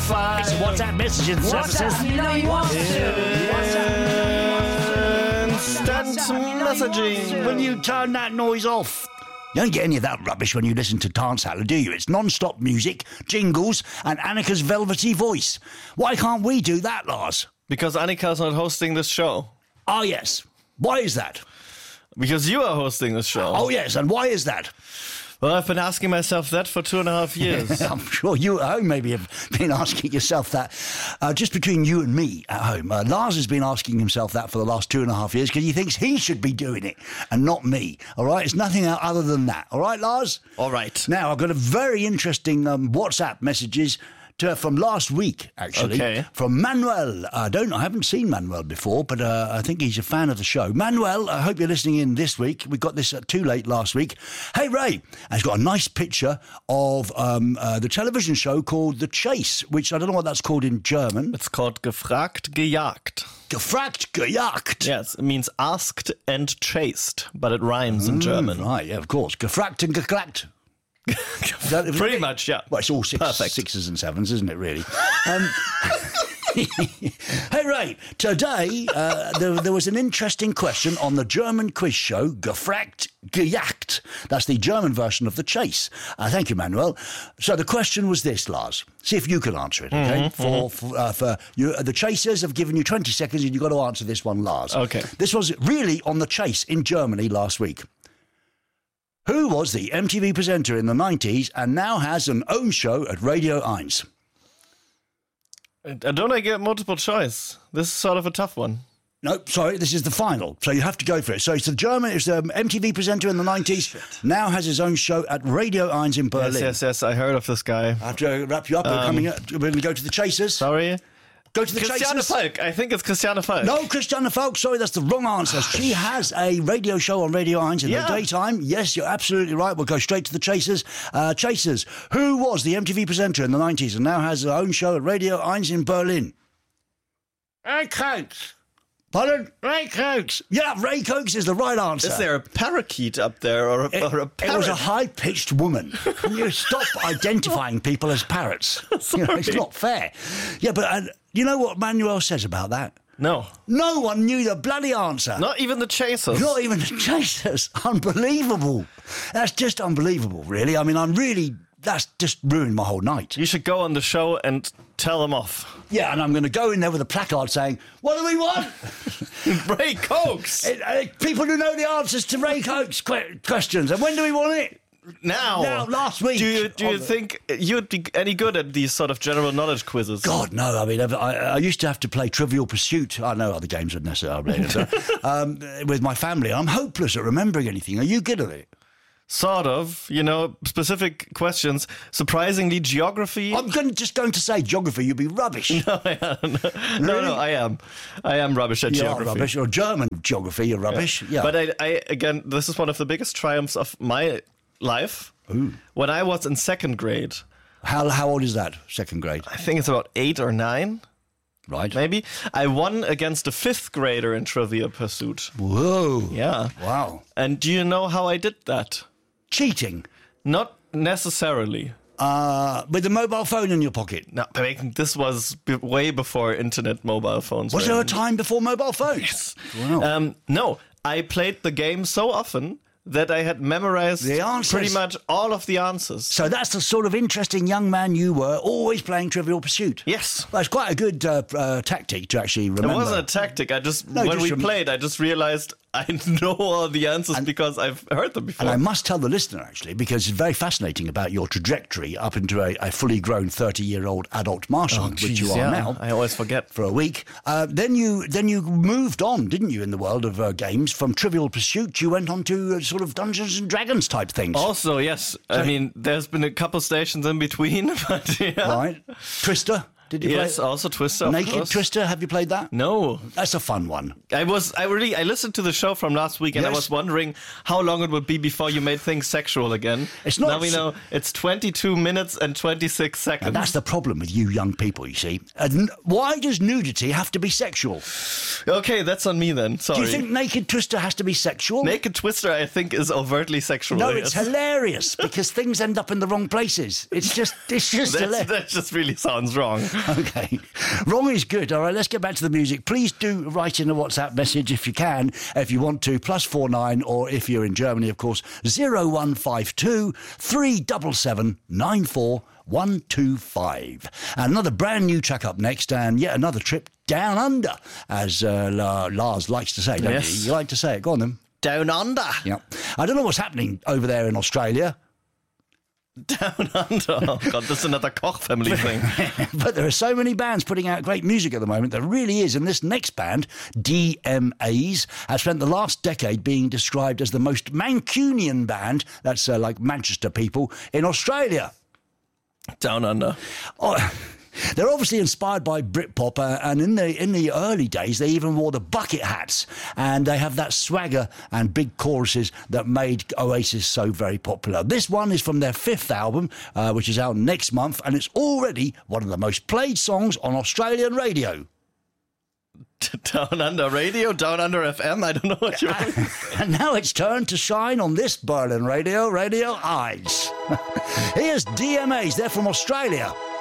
5. It's a WhatsApp message in services. Instant messaging. Will you turn that noise off? You don't get any of that rubbish when you listen to Dance Howler, do you? It's non-stop music, jingles, and Annika's velvety voice. Why can't we do that, Lars? Because Annika's not hosting this show. Ah, yes. Why is that? Because you are hosting this show. Oh, yes, and why is that? Well, I've been asking myself that for 2.5 years. I'm sure you at home maybe have been asking yourself that. Just between you and me at home, Lars has been asking himself that for the last 2.5 years because he thinks he should be doing it and not me. All right? It's nothing other than that. All right, Lars? All right. Now, I've got a very interesting WhatsApp messages from last week, actually, Okay. from Manuel. I haven't seen Manuel before, but I think he's a fan of the show. Manuel, I hope you're listening in this week. We got this too late last week. Hey, Ray. And he's got a nice picture of the television show called The Chase, which I don't know what that's called in German. It's called Gefragt, Gejagt. Gefragt, gejagt. Yes, it means asked and chased, but it rhymes in German. Right, yeah, of course. Gefragt and geklackt. Pretty much, yeah. Well, it's all Perfect. sixes and sevens, isn't it, really? Hey, Ray, today there was an interesting question on the German quiz show, Gefragt, Gejagt. That's the German version of The Chase. Thank you, Manuel. So the question was this, Lars. See if you can answer it, okay? For you, the Chasers have given you 20 seconds and you've got to answer this one, Lars. Okay. This was really on The Chase in Germany last week. Who was the MTV presenter in the 90s and now has an own show at Radio 1? Don't I get multiple choice? This is sort of a tough one. No, sorry, this is the final, so you have to go for it. So it's the MTV presenter in the 90s, now has his own show at Radio 1 in Berlin. Yes, I heard of this guy. I have to wrap you up. We're coming up. We're going to go to the Chasers. Sorry? Go to the Christiane Chasers. Falk. I think it's Christiane Falk. No, Christiane Falk. Sorry, that's the wrong answer. She has a radio show on Radio 1 in the daytime. Yes, you're absolutely right. We'll go straight to the Chasers. Chasers, who was the MTV presenter in the 90s and now has her own show at Radio 1 in Berlin? Ray Coates. Pardon? Ray Coates. Yeah, Ray Coates is the right answer. Is there a parakeet up there or a parrot? It was a high-pitched woman. Can you stop identifying people as parrots? It's not fair. Yeah, but you know what Manuel says about that? No. No one knew the bloody answer. Not even the Chasers. Not even the Chasers. Unbelievable. That's just unbelievable, really. I mean, that's just ruined my whole night. You should go on the show and tell them off. Yeah, and I'm going to go in there with a placard saying, what do we want? Ray Coates. People who know the answers to Ray Coates questions. And when do we want it? Now, last week. Do you think you'd be any good at these sort of general knowledge quizzes? God, no. I mean, I used to have to play Trivial Pursuit. I know other games would necessarily with my family. I'm hopeless at remembering anything. Are you good at it? Sort of, specific questions. Surprisingly, geography. I'm just going to say geography. You'd be rubbish. No, I am. I am rubbish at geography. You're rubbish. Or German geography, you're rubbish. Yeah. But I again, this is one of the biggest triumphs of my life. Ooh. When I was in second grade. How old is that, second grade? I think it's about 8 or 9. Right. Maybe. I won against a 5th grader in Trivial Pursuit. Whoa. Yeah. Wow. And do you know how I did that? Cheating? Not necessarily. With a mobile phone in your pocket? No, this was way before internet mobile phones. Was there a time before mobile phones? Yes. Wow. No, I played the game so often that I had memorized the answers. Pretty much all of the answers. So that's the sort of interesting young man you were, always playing Trivial Pursuit. Yes. Well, it's quite a good tactic to actually remember. It wasn't a tactic. I just realized I know all the answers because I've heard them before. And I must tell the listener, actually, because it's very fascinating about your trajectory up into a fully grown 30-year-old adult marshal, which you are now. I always forget. For a week. Then you moved on, didn't you, in the world of games? From Trivial Pursuit, you went on to sort of Dungeons and Dragons type things. Also, yes. I mean, there's been a couple stations in between, but yeah. Right. Twister? Did you play? Yes, also Twister. Naked Twister, have you played that? No. That's a fun one. I listened to the show from last week and I was wondering how long it would be before you made things sexual again. It's not. Now we know it's 22 minutes and 26 seconds. And that's the problem with you young people, you see. Why does nudity have to be sexual? Okay, that's on me then. Sorry. Do you think Naked Twister has to be sexual? Naked Twister, I think, is overtly sexual. No, it's hilarious because things end up in the wrong places. It's just hilarious. That just really sounds wrong. Okay. Wrong is good. All right, let's get back to the music. Please do write in a WhatsApp message if you can, if you want to, +49, or if you're in Germany, of course, 0152 377 94125. And another brand new track up next, and yet another trip down under, as Lars likes to say, don't you? You like to say it. Go on, then. Down under. Yeah. I don't know what's happening over there in Australia. Down under. Oh, God, this is another Koch family thing. But there are so many bands putting out great music at the moment. There really is. And this next band, DMAs, has spent the last decade being described as the most Mancunian band, that's like Manchester people, in Australia. Down under. Oh, they're obviously inspired by Britpop, and in the early days, they even wore the bucket hats, and they have that swagger and big choruses that made Oasis so very popular. This one is from their 5th album, which is out next month, and it's already one of the most played songs on Australian radio. Down under radio, down under FM, I don't know what you mean. And now it's turned to shine on this Berlin radio, Radio Eyes. Here's DMAs, they're from Australia.